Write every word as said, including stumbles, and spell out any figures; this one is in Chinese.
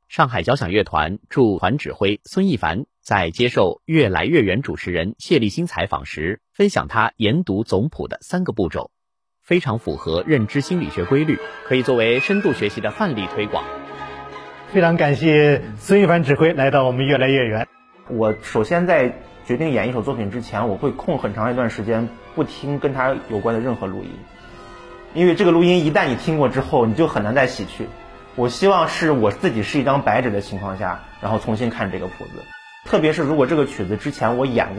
上海交响乐团驻团指挥孙一凡在接受《乐来乐园》主持人谢立新采访时，分享他研读总谱的三个步骤，非常符合认知心理学规律，可以作为深度学习的范例推广。 非常感谢孙一凡指挥来到我们乐来乐园。 我首先在决定演一首作品之前，我会空很长一段时间不听跟它有关的任何录音，因为这个录音一旦你听过之后，你就很难再洗去。我希望是我自己是一张白纸的情况下，然后重新看这个谱子，特别是如果这个曲子之前我演过